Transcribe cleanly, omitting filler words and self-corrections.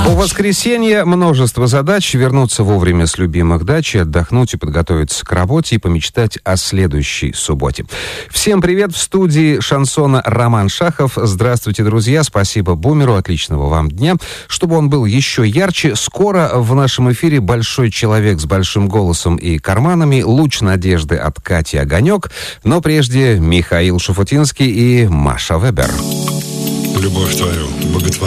У воскресенья множество задач: вернуться вовремя с любимых дач, отдохнуть и подготовиться к работе, и помечтать о следующей субботе. Всем привет, в студии шансона Роман Шахов. Здравствуйте, друзья, спасибо Бумеру, отличного вам дня. Чтобы он был еще ярче, скоро в нашем эфире большой человек с большим голосом и карманами, луч надежды от Кати Огонек, но прежде Михаил Шуфутинский и Маша Вебер. Любовь твою боготворю.